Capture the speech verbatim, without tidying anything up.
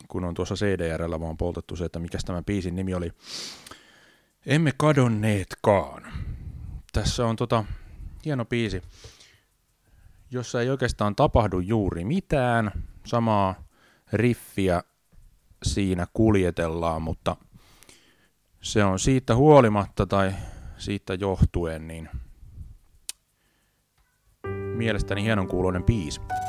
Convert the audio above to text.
kun on tuossa C D R:llä vaan poltettu se, että mikäs tämä biisin nimi oli. Emme kadonneetkaan. Tässä on tota hieno biisi, jossa ei oikeastaan tapahdu juuri mitään. Samaa riffiä siinä kuljetellaan, mutta se on siitä huolimatta tai siitä johtuen niin mielestäni hienon kuuloinen biisi.